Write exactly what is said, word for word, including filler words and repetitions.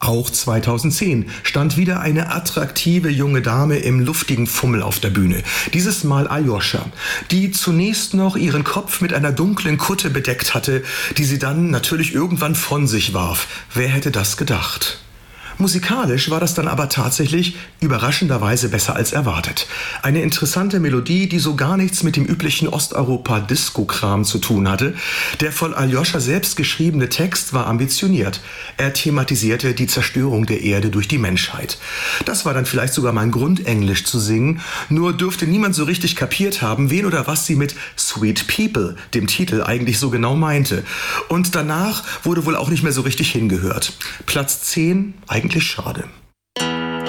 Auch zweitausendzehn stand wieder eine attraktive junge Dame im luftigen Fummel auf der Bühne. Dieses Mal Aljoscha, die zunächst noch ihren Kopf mit einer dunklen Kutte bedeckt hatte, die sie dann natürlich irgendwann von sich warf. Wer hätte das gedacht? Musikalisch war das dann aber tatsächlich überraschenderweise besser als erwartet. Eine interessante Melodie, die so gar nichts mit dem üblichen Osteuropa-Disco-Kram zu tun hatte. Der von Aljoscha selbst geschriebene Text war ambitioniert. Er thematisierte die Zerstörung der Erde durch die Menschheit. Das war dann vielleicht sogar mein Grund, Englisch zu singen. Nur dürfte niemand so richtig kapiert haben, wen oder was sie mit Sweet People, dem Titel, eigentlich so genau meinte. Und danach wurde wohl auch nicht mehr so richtig hingehört. Platz zehn, eigentlich schade.